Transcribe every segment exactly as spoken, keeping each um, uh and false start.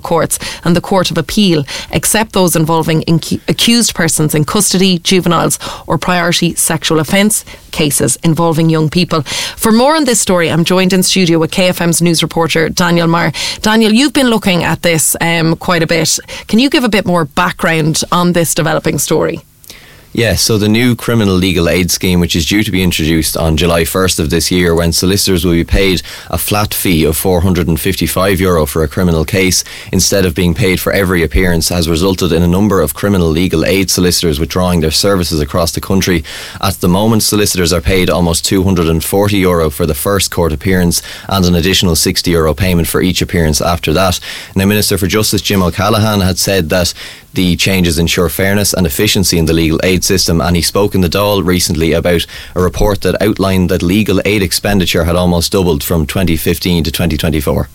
courts and the Court of Appeal, except those involving inc- accused persons in custody, juveniles or priority sexual offence cases involving young people. For more on this story, I'm joined in studio with K F M's news reporter Daniel Marr. Daniel, you've been looking at this um, quite a bit. Can you give a bit more background on this developing story? Yeah, so the new criminal legal aid scheme, which is due to be introduced on July first of this year, when solicitors will be paid a flat fee of four hundred fifty-five euro for a criminal case instead of being paid for every appearance, has resulted in a number of criminal legal aid solicitors withdrawing their services across the country. At the moment, solicitors are paid almost two hundred forty euro for the first court appearance and an additional sixty euro payment for each appearance after that. Now, Minister for Justice Jim O'Callaghan had said that the changes ensure fairness and efficiency in the legal aid system, and he spoke in the Dáil recently about a report that outlined that legal aid expenditure had almost doubled from twenty fifteen to twenty twenty-four.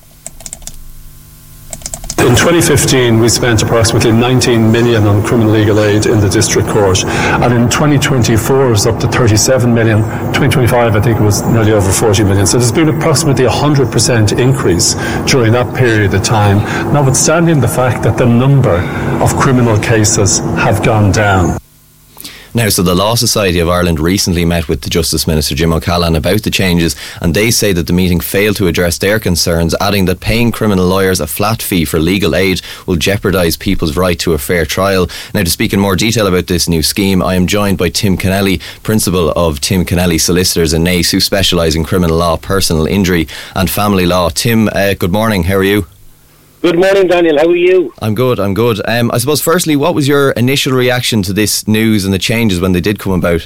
In twenty fifteen, we spent approximately nineteen million on criminal legal aid in the district court, and in twenty twenty-four it was up to thirty-seven million. twenty twenty-five, I think it was nearly over forty million. So there's been approximately a one hundred percent increase during that period of time, notwithstanding the fact that the number of criminal cases have gone down. Now, so the Law Society of Ireland recently met with the Justice Minister Jim O'Callaghan about the changes, and they say that the meeting failed to address their concerns, adding that paying criminal lawyers a flat fee for legal aid will jeopardise people's right to a fair trial. Now, to speak in more detail about this new scheme, I am joined by Tim Kennelly, Principal of Tim Kennelly Solicitors in Naas, who specialise in criminal law, personal injury and family law. Tim, uh, good morning, how are you? Good morning, Daniel. How are you? I'm good, I'm good. Um, I suppose, firstly, what was your initial reaction to this news and the changes when they did come about?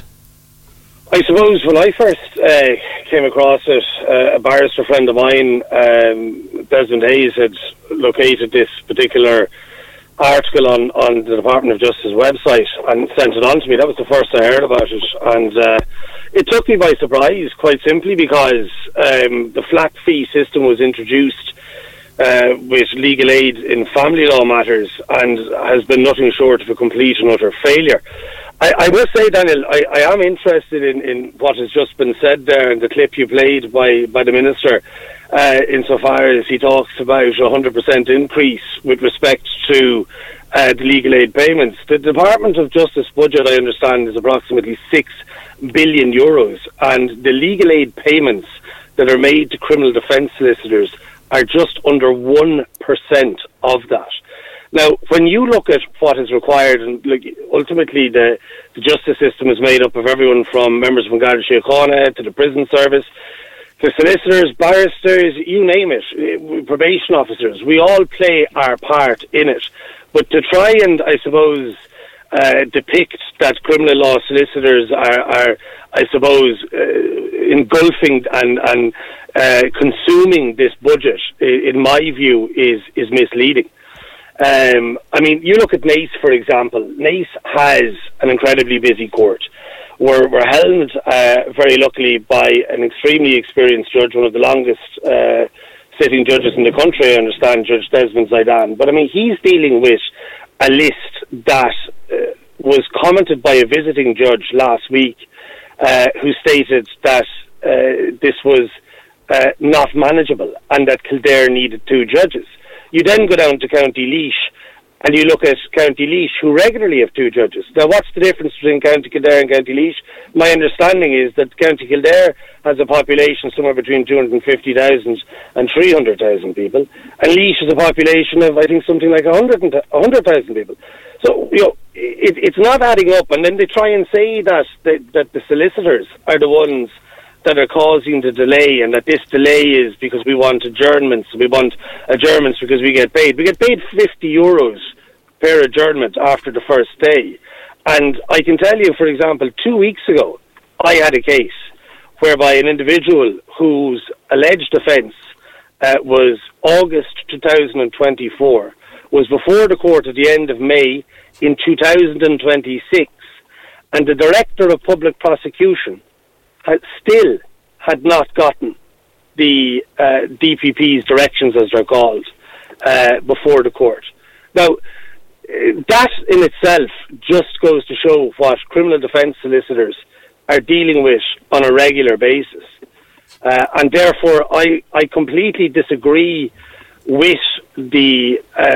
I suppose when I first uh, came across it, uh, a barrister friend of mine, um, Desmond Hayes, had located this particular article on, on the Department of Justice website and sent it on to me. That was the first I heard about it, and uh, it took me by surprise, quite simply because um, the flat fee system was introduced Uh, with legal aid in family law matters and has been nothing short of a complete and utter failure. I, I must say, Daniel, I, I am interested in, in what has just been said there in the clip you played by, by the Minister, uh, insofar as he talks about a one hundred percent increase with respect to uh, the legal aid payments. The Department of Justice budget, I understand, is approximately six billion euros, and the legal aid payments that are made to criminal defence solicitors are just under one percent of that. Now, when you look at what is required, and like, ultimately the, the justice system is made up of everyone from members of Garda Síochána to the prison service, to solicitors, barristers, you name it, probation officers. We all play our part in it. But to try and, I suppose, uh, depict that criminal law solicitors are, are I suppose, uh, engulfing and, and uh, consuming this budget, in my view, is, is misleading. Um, I mean, you look at Naas, for example. Naas has an incredibly busy court. We're, we're held, uh, very luckily, by an extremely experienced judge, one of the longest uh, sitting judges in the country, I understand, Judge Desmond Zaidan. But I mean, he's dealing with a list that uh, was commented by a visiting judge last week, uh, who stated that uh, this was uh, not manageable and that Kildare needed two judges. You then go down to County Laois and you look at County Laois, who regularly have two judges. Now, what's the difference between County Kildare and County Laois? My understanding is that County Kildare has a population somewhere between two hundred fifty thousand and three hundred thousand people, and Laois has a population of, I think, something like one hundred thousand people. So, you know, it, it's not adding up, and then they try and say that, that, that the solicitors are the ones that are causing the delay, and that this delay is because we want adjournments. We want adjournments because we get paid. We get paid fifty euros per adjournment after the first day. And I can tell you, for example, two weeks ago, I had a case whereby an individual whose alleged offence uh, was August two thousand twenty-four was before the court at the end of May in two thousand twenty-six, and the Director of Public Prosecution had still had not gotten the uh, D P P's directions, as they're called, uh, before the court. Now, that in itself just goes to show what criminal defence solicitors are dealing with on a regular basis. Uh, and therefore, I, I completely disagree with the uh,